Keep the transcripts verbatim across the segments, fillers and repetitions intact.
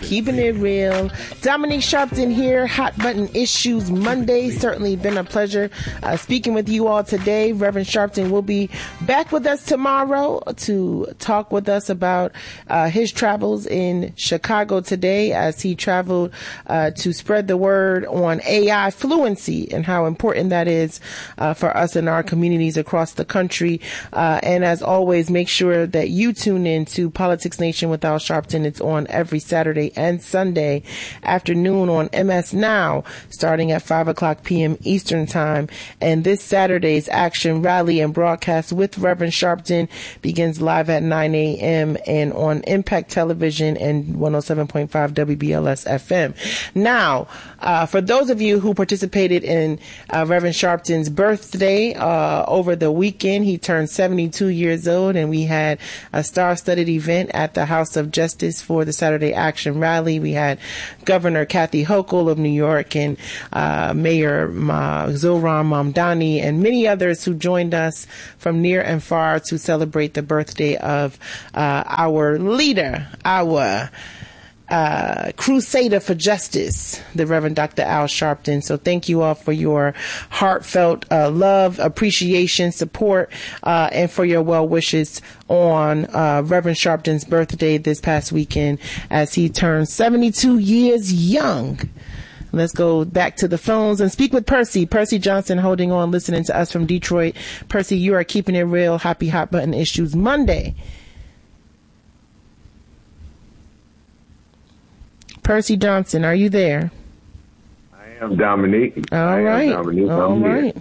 Keeping it real. Dominique Sharpton here. Hot Button Issues Monday. Certainly been a pleasure uh, speaking with you all today. Reverend Sharpton will be back with us tomorrow to talk with us about uh, his travels in Chicago today as he traveled uh, to spread the word on A I fluency and how important that is uh, for us in our communities across the country. Uh, and as always, make sure that you tune in to Politics Nation with Al Sharpton. It's on every Saturday and Sunday afternoon on M S Now, starting at five o'clock p.m. Eastern Time. And this Saturday's Action Rally and broadcast with Reverend Sharpton begins live at nine a.m. and on Impact Television and one oh seven point five W B L S F M. Now, uh, for those of you who participated in uh, Reverend Sharpton's birthday uh, over the weekend, he turned seventy-two years old, and we had a star-studded event at the House of Justice for the Saturday Action Rally. We had Governor Kathy Hochul of New York and uh, Mayor Ma- Zohran Mamdani and many others who joined us from near and far to celebrate the birthday of uh, our leader, our Uh, crusader for justice, the Reverend Doctor Al Sharpton. So thank you all for your heartfelt uh, love, appreciation, support, uh, and for your well wishes on uh, Reverend Sharpton's birthday this past weekend as he turned seventy-two years young. Let's go back to the phones and speak with Percy. Percy Johnson holding on, listening to us from Detroit. Percy, you are keeping it real. Happy Hot Button Issues Monday. Percy Johnson, are you there? I am, Dominique. All I right. Am Dominique. All I'm right.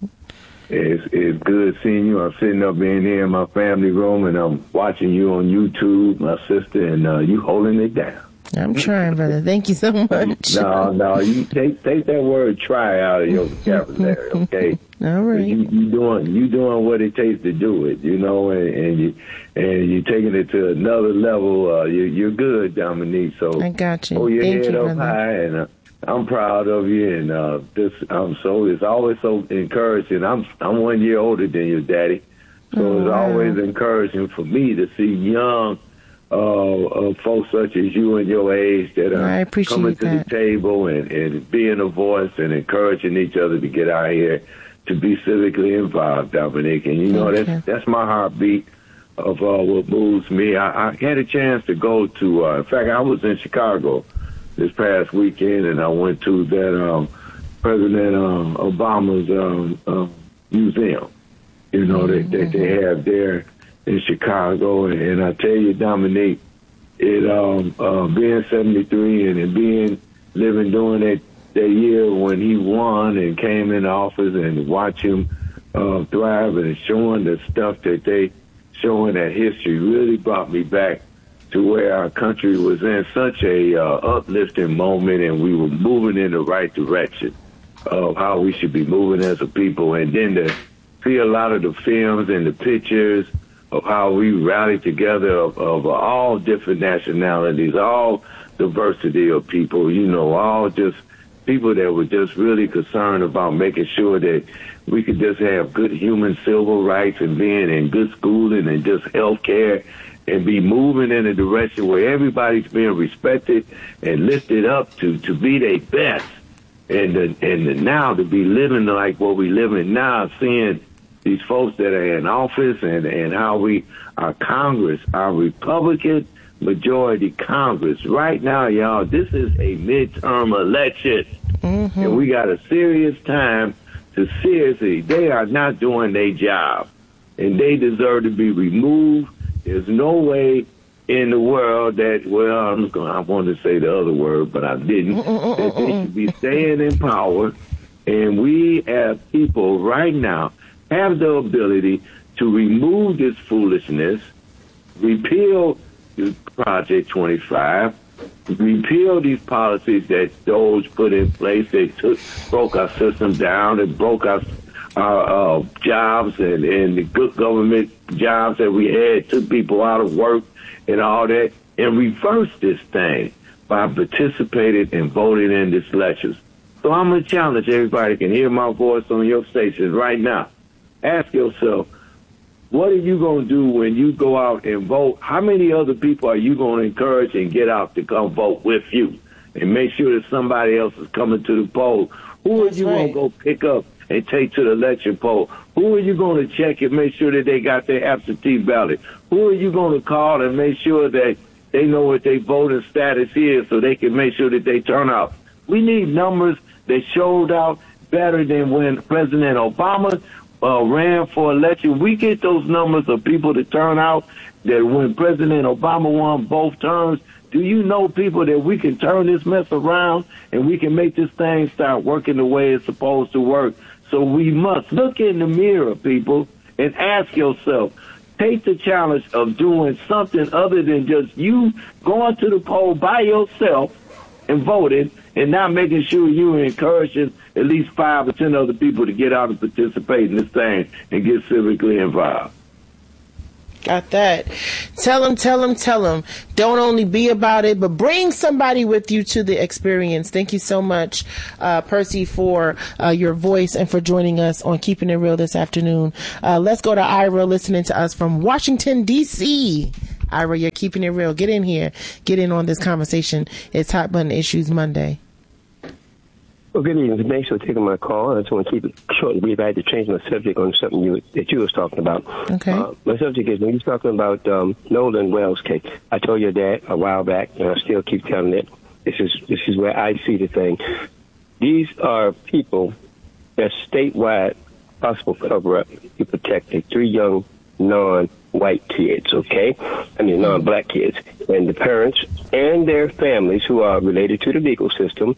Here. It's, it's good seeing you. I'm sitting up in here in my family room, and I'm watching you on YouTube, my sister, and uh, you holding it down. I'm trying, brother. Thank you so much. No, no, you take take that word "try" out of your vocabulary, okay? All right. You, you doing you doing what it takes to do it, you know, and, and you and you taking it to another level. Uh, you, you're good, Dominique. So I got you. Hold your Thank head you, up brother. high, and uh, I'm proud of you. And uh, this, I'm so it's always so encouraging. I'm I'm one year older than your daddy, so Oh, it's wow. always encouraging for me to see young. Uh, uh, folks such as you and your age that I are appreciate coming to that. the table and, and being a voice and encouraging each other to get out here to be civically involved, Dominique. And you know, Thank that's you. that's my heartbeat of uh, what moves me. I, I had a chance to go to, uh, in fact, I was in Chicago this past weekend, and I went to that um, President um, Obama's um, um, museum, you know, Mm-hmm. that, that they have there in Chicago. And, and I tell you, Dominique, it um, uh, being seventy-three and, and being living during that, that year when he won and came in office, and watch him uh, thrive and showing the stuff that they showing that history really brought me back to where our country was in such a uh, uplifting moment, and we were moving in the right direction of how we should be moving as a people. And then to see a lot of the films and the pictures of how we rallied together of, of all different nationalities, all diversity of people, you know, all just people that were just really concerned about making sure that we could just have good human civil rights and being in good schooling and just health care and be moving in a direction where everybody's being respected and lifted up to, to be their best. And the, and the now to be living like what we live in now, seeing these folks that are in office and, and how we, our Congress, our Republican majority Congress, right now, y'all, this is a midterm election. Mm-hmm. And we got a serious time to seriously, they are not doing their job. And they deserve to be removed. There's no way in the world that, well, I'm gonna, I wanted to say the other word, but I didn't, that they should be staying in power. And we as people right now have the ability to remove this foolishness, repeal the Project twenty-five, repeal these policies that those put in place. They took, broke our system down and broke our, our uh, jobs and, and the good government jobs that we had, took people out of work and all that, and reverse this thing by participating and voting in this election. So I'm going to challenge everybody who can hear my voice on your station right now. Ask yourself, What are you going to do when you go out and vote? How many other people are you going to encourage and get out to come vote with you? And make sure that somebody else is coming to the poll. Who That's are you right. going to go pick up and take to the election poll? Who are you going to check and make sure that they got their absentee ballot? Who are you going to call and make sure that they know what their voting status is so they can make sure that they turn out? We need numbers that showed out better than when President Obama uh, ran for election. We get those numbers of people to turn out that when President Obama won both terms. Do you know, people, that we can turn this mess around and we can make this thing start working the way it's supposed to work? So we must look in the mirror, people, and ask yourself, take the challenge of doing something other than just you going to the poll by yourself and voting and not making sure you're encouraging at least five or ten other people to get out and participate in this thing and get civically involved. Got that. Tell them, tell them, tell them. Don't only be about it, but bring somebody with you to the experience. Thank you so much, uh, Percy, for uh, your voice and for joining us on Keeping It Real this afternoon. Uh, let's go to Ira, listening to us from Washington, D C Ira, you're keeping it real. Get in here. Get in on this conversation. It's Hot Button Issues Monday. Well, good evening. Thanks for taking my call. I just want to keep it short and brief. I had to change my subject on something you, that you was talking about. Okay. Uh, my subject is when you're talking about um, Nolan Wells case. I told your dad a while back, and I still keep telling it. This is this is where I see the thing. These are people that statewide possible cover-up to protect the three young non-white kids, okay? I mean, non-black kids. And the parents and their families who are related to the legal system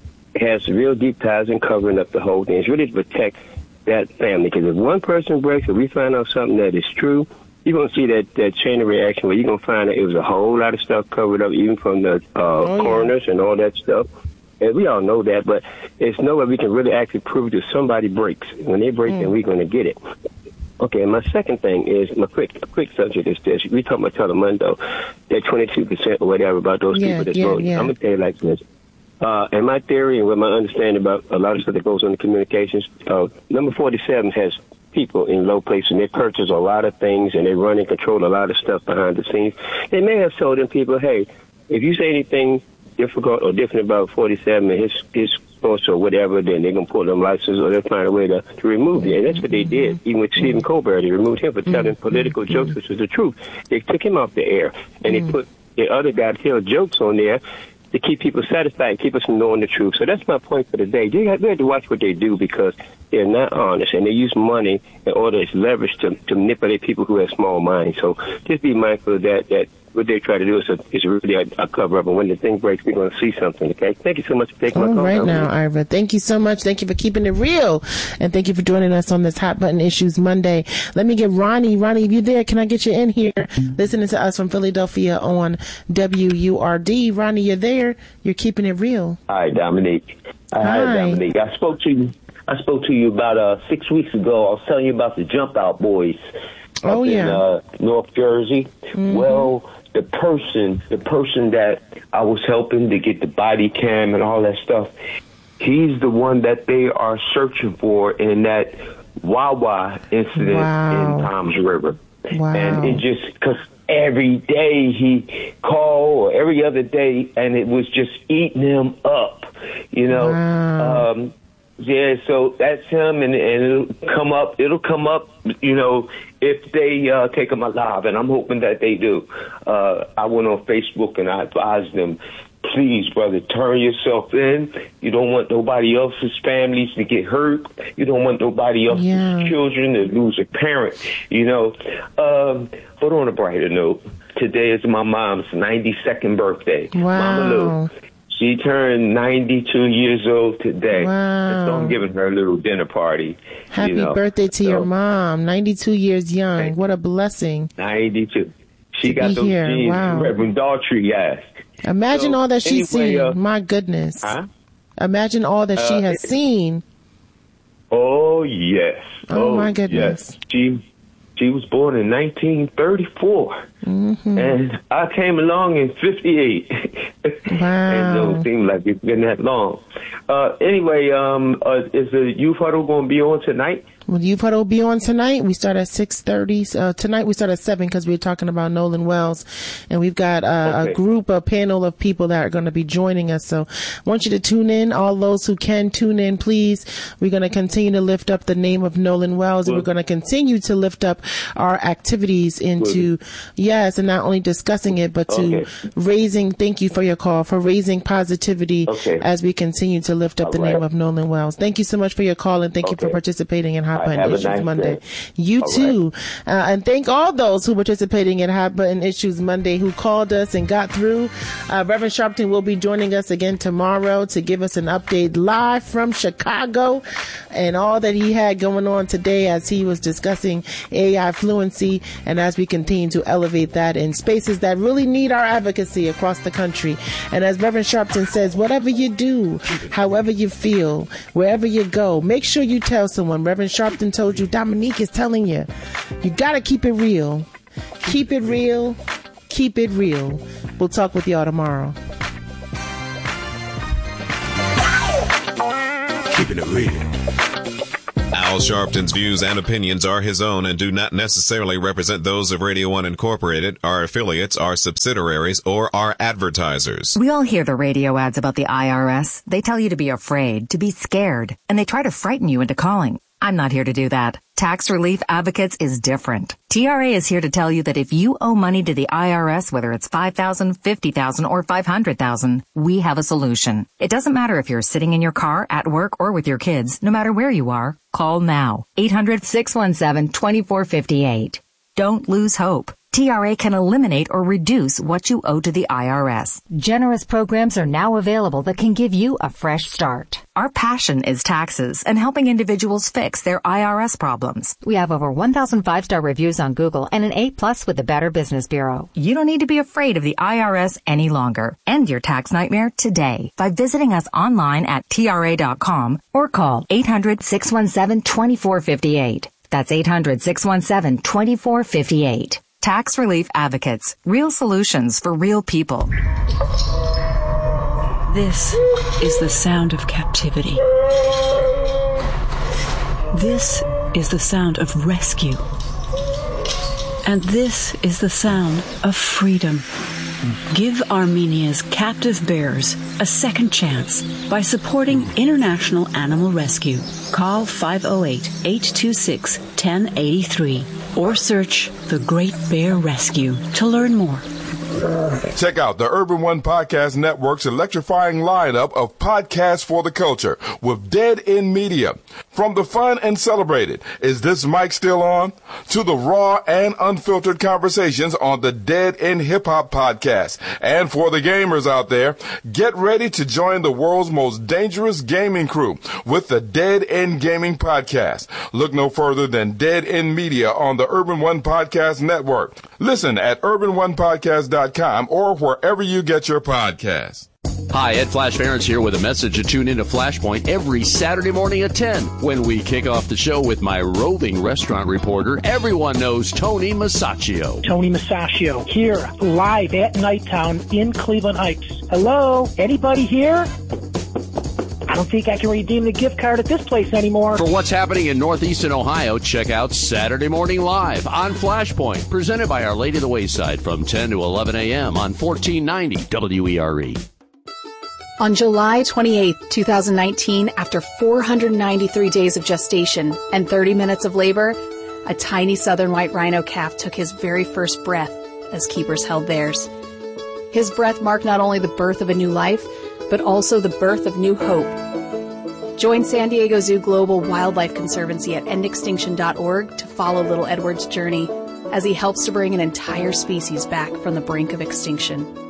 has real deep ties in covering up the whole thing. It's really to protect that family. Because if one person breaks or we find out something that is true, you're going to see that, that chain of reaction where you're going to find that it was a whole lot of stuff covered up, even from the uh, oh, coroners yeah. and all that stuff. And we all know that, but it's no way we can really actually prove that somebody breaks. When they break, mm. then we're going to get it. Okay, and my second thing is, my quick quick subject is this. We talking about Telemundo, that twenty-two percent or whatever about those yeah, people that's yeah, voting. Yeah. I'm going to tell you like this. Uh, and my theory and what my understanding about a lot of stuff that goes on in communications, uh, number forty-seven has people in low places, and they purchase a lot of things, and they run and control a lot of stuff behind the scenes. They may have told them people, hey, if you say anything difficult or different about forty-seven and his his post or whatever, then they're going to pull them license or they'll find a way to, to remove you. And that's what they did. Even with Stephen Colbert, they removed him for telling political jokes, which was the truth. They took him off the air, and they put the other guy to tell jokes on there to keep people satisfied and keep us from knowing the truth. So that's my point for the day. They have, they have to watch what they do because they're not honest, and they use money in order as leverage to, to manipulate people who have small minds. So just be mindful of that, that what they try to do is, a, is really a, a cover-up, and when the thing breaks, we're going to see something, okay? Thank you so much for taking All my call. All right now, Ira. Thank you so much. Thank you for keeping it real, and thank you for joining us on this Hot Button Issues Monday. Let me get Ronnie. Ronnie, if you're there, can I get you in here listening to us from Philadelphia on W U R D? Ronnie, you're there. You're keeping it real. Hi, Dominique. Hi, Hi Dominique. I spoke to you. I spoke to you about uh, six weeks ago. I was telling you about the Jump Out Boys up oh, yeah. in uh, North Jersey. Mm-hmm. Well, the person, the person that I was helping to get the body cam and all that stuff, he's the one that they are searching for in that Wawa incident wow. in Toms River. Wow. And it just, because every day he called, or every other day, and it was just eating him up, you know. Wow. Um, yeah, so that's him, and, and it'll come up, it'll come up, you know, if they uh, take him alive, and I'm hoping that they do. Uh, I went on Facebook and I advised them, please, brother, turn yourself in. You don't want nobody else's families to get hurt. You don't want nobody else's yeah. children to lose a parent, you know. Um, but on a brighter note, today is my mom's ninety-second birthday. Wow. Mama Lou. She turned ninety-two years old today. Wow. So I'm giving her a little dinner party. Happy you know. birthday to so, your mom. ninety-two years young. Thanks. What a blessing. ninety-two. She to got be those here. genes Wow. Reverend Daughtry has. Imagine so, all that she's anyway, seen. Uh, My goodness. Huh? Imagine all that she uh, has seen. Oh, yes. Oh, oh my goodness. Yes. She, she was born in nineteen thirty-four. Mm-hmm. And I came along in fifty-eight. Wow. And it don't seem like it's been that long. Uh, anyway, um, uh, is the youth huddle going to be on tonight? Well, Youth Huddle will be on tonight. We start at six thirty. Uh, tonight we start at seven because we're talking about Nolan Wells. And we've got uh, okay. a group, a panel of people that are going to be joining us. So I want you to tune in. All those who can tune in, please. We're going to continue to lift up the name of Nolan Wells. Well, and we're going to continue to lift up our activities into, well, yes, and not only discussing it, but to okay. raising, thank you for your call, for raising positivity okay. as we continue to lift up All the right. name of Nolan Wells. Thank you so much for your call, and thank okay. you for participating in Hot Button Issues nice Monday. Day. You all too. Right. Uh, and thank all those who participating in Hot Button Issues Monday who called us and got through. Uh, Reverend Sharpton will be joining us again tomorrow to give us an update live from Chicago and all that he had going on today as he was discussing A I fluency, and as we continue to elevate that in spaces that really need our advocacy across the country. And as Reverend Sharpton says, whatever you do, however you feel, wherever you go, make sure you tell someone. Reverend Sharpton told you, Dominique is telling you, you gotta keep it real. Keep it real. Keep it real. We'll talk with y'all tomorrow. Keeping it real. Al Sharpton's views and opinions are his own and do not necessarily represent those of Radio One Incorporated, our affiliates, our subsidiaries, or our advertisers. We all hear the radio ads about the I R S. They tell you to be afraid, to be scared, and they try to frighten you into calling. I'm not here to do that. Tax Relief Advocates is different. T R A is here to tell you that if you owe money to the I R S, whether it's five thousand dollars, fifty thousand dollars, or five hundred thousand dollars, we have a solution. It doesn't matter if you're sitting in your car, at work, or with your kids. No matter where you are, call now. eight hundred, six one seven, two four five eight. Don't lose hope. T R A can eliminate or reduce what you owe to the I R S. Generous programs are now available that can give you a fresh start. Our passion is taxes and helping individuals fix their I R S problems. We have over one thousand five-star reviews on Google and an A plus with the Better Business Bureau. You don't need to be afraid of the I R S any longer. End your tax nightmare today by visiting us online at T R A dot com or call eight hundred, six one seven, two four five eight. That's eight hundred, six one seven, two four five eight. Tax Relief Advocates. Real solutions for real people. This is the sound of captivity. This is the sound of rescue. And this is the sound of freedom. Give Armenia's captive bears a second chance by supporting International Animal Rescue. Call five oh eight, eight two six, one oh eight three or search The Great Bear Rescue to learn more. Check out the Urban One Podcast Network's electrifying lineup of podcasts for the culture with Dead End Media. From the fun and celebrated, Is This Mic Still On? To the raw and unfiltered conversations on the Dead End Hip Hop Podcast. And for the gamers out there, get ready to join the world's most dangerous gaming crew with the Dead End Gaming Podcast. Look no further than Dead End Media on the Urban One Podcast Network. Listen at urban one podcast dot com or wherever you get your podcasts. Hi, Ed Flash Ferentz here with a message to tune into Flashpoint every Saturday morning at ten when we kick off the show with my roving restaurant reporter. Everyone knows Tony Masaccio. Tony Masaccio here, live at Nighttown in Cleveland Heights. Hello, anybody here? I don't think I can redeem the gift card at this place anymore. For what's happening in Northeastern Ohio, check out Saturday Morning Live on Flashpoint, presented by Our Lady of the Wayside from ten to eleven a.m. on fourteen ninety W E R E. On July twenty-eighth, twenty nineteen, after four hundred ninety-three days of gestation and thirty minutes of labor, a tiny southern white rhino calf took his very first breath as keepers held theirs. His breath marked not only the birth of a new life, but also the birth of new hope. Join San Diego Zoo Global Wildlife Conservancy at end extinction dot org to follow little Edward's journey as he helps to bring an entire species back from the brink of extinction.